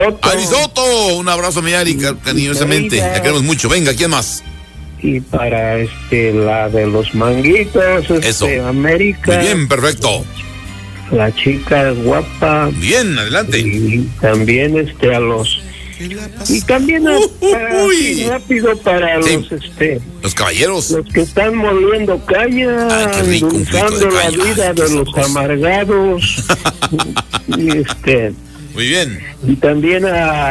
Arisoto, un abrazo familiar y cariñosamente. La queremos mucho. Venga, ¿quién más? Y para la de los manguitos, Eso. América. Muy bien, perfecto. La chica guapa. Bien, adelante. Y también a los. Y también así, rápido para Sí. los Los caballeros. los que están moliendo caña, Ay, qué rico, un poquito endulzando de la caña. vida Ay, qué de los sabroso. amargados. Muy bien. Y también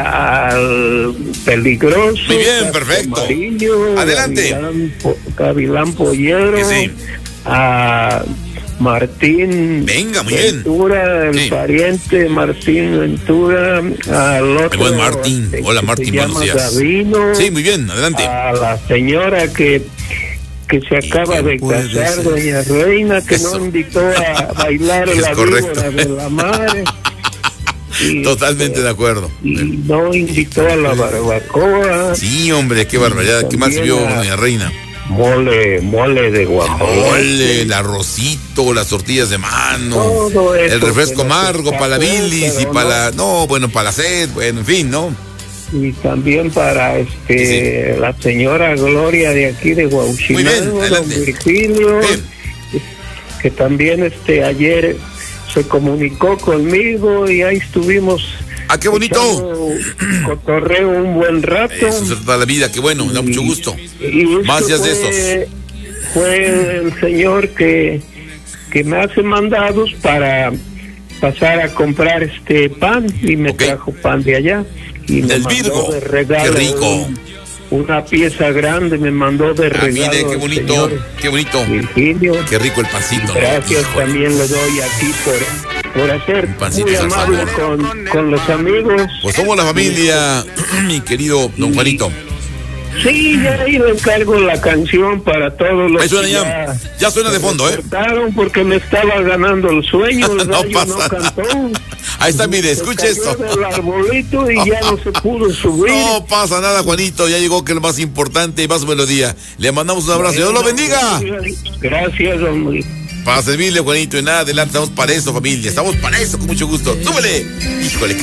al peligroso. Muy bien, perfecto. Amarillo, Adelante. Gavilán Pollero. Que sí. A Martín. Venga, muy bien. Ventura, el Sí. pariente Martín Ventura. Al otro. El buen Martín. Hola, que Martín, se buenos llama días. Gavino. Sí, muy bien, adelante. A la señora que se acaba quién de puede casar, ser? doña Reina, que Eso. no invitó a bailar Es la correcto. víbora de la mar. Y, Totalmente de acuerdo. y no invitó a la barbacoa. Sí, hombre, qué barbaridad. ¿Qué más vio, doña Reina? Mole de guajolote. Mole, el arrocito, las tortillas de mano, Todo eso el refresco que nos amargo para la escapó, bilis y pero para la... No, bueno, para la sed, bueno, en fin, ¿no? Y también para Sí. la señora Gloria de aquí de Muy bien, Huauchinango, don adelante. Virgilio, Bien. que también ayer se comunicó conmigo y ahí estuvimos. ¡Ah, qué bonito! echando cotorreo un buen rato. Eso se trata de la vida, qué bueno, me da mucho gusto. Y Más días de fue- esos. Fue el señor que me hace mandados para pasar a comprar pan y me Ok. trajo pan de allá. Y me Del mandó Virgo. de regalo Qué rico. una pieza grande me mandó de Ah, regalo. mire, qué el bonito, señor qué bonito. Virgilio. Qué rico el pancito, ¿no? Gracias Híjole. también le doy aquí por hacer pancito muy al amable sabor. con los amigos. Pues somos la familia, mi querido don Juanito. Sí, ya ahí le encargo la canción para todos los Ahí suena que ya suena de fondo, ¿eh? despertaron porque me estaba ganando el sueño, el No gallo pasa cantó. Ahí está, mire, Se escuche cayó esto. del arbolito y ya no se pudo subir. No pasa nada, Juanito, ya llegó que es lo más importante y más melodía. Le mandamos un abrazo, Dios lo bendiga. Gracias, hombre. Para servirle, Juanito, y nada, adelante, estamos para eso, familia, estamos para eso, con mucho gusto. ¡Súbele! Híjole,